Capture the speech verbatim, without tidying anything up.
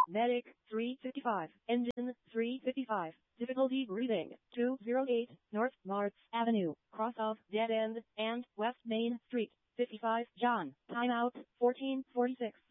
Medic, three fifty-five. Engine, three fifty-five. Difficulty breathing, two oh eight. North Marts Avenue, cross of Dead End, and West Main Street, fifty-five. John, timeout, fourteen forty-six.